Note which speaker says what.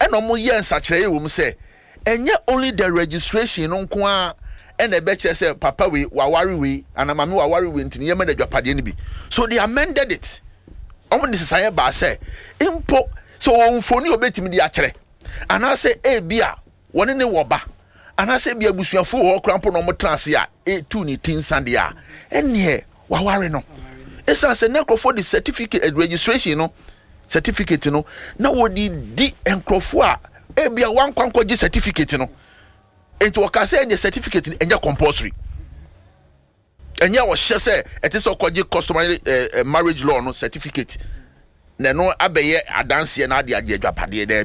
Speaker 1: and omo ye nsachire wo mu say enye only the registration no nko a and the betche say papa we wawari we and mama wawari we ntini ye ma na dwapade ni bi. So they amended it. Omo necessary ba say impo so onfoni obetimi di akere and I say e bia woni ne woba and I say bia busuafo wo krampo no mo transe a e tu ni tin sande a ene waware no esa say necrofo the certificate registration no certificate no na wodi di encrofo a e bia wan kwankwaji certificate no enti wo ka say any certificate enye compulsory enye wo hye say eti so kwaji customary marriage law no certificate na no abeye adanse na ade adwapade